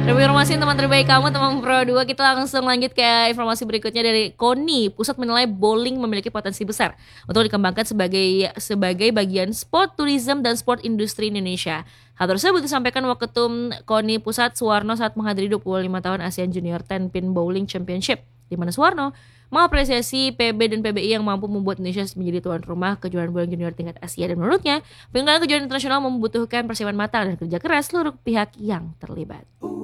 Terima informasi teman terbaik kamu, teman Pro 2. Kita langsung lanjut ke informasi berikutnya dari KONI. Pusat menilai bowling memiliki potensi besar untuk dikembangkan sebagai bagian sport tourism dan sport industri Indonesia. Hal tersebut disampaikan Waketum KONI Pusat Suwarno saat menghadiri 25 tahun ASEAN Junior 10 Pin Bowling Championship, di mana Suwarno mengapresiasi PB dan PBI yang mampu membuat Indonesia menjadi tuan rumah kejuaraan bowling junior tingkat Asia, dan menurutnya penyelenggaraan kejuaraan internasional membutuhkan persiapan matang dan kerja keras seluruh pihak yang terlibat.